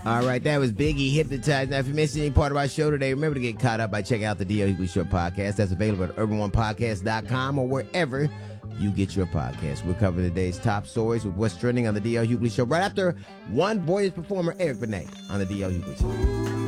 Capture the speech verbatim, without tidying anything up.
All right, that was Biggie, Hypnotized. Now, if you missed any part of our show today, remember to get caught up by checking out the D L Hughley Show podcast. That's available at urban one podcast dot com or wherever you get your podcast. We'll cover today's top stories with what's trending on the D L Hughley Show right after one boyish performer, Eric Benet, on the D L Hughley Show.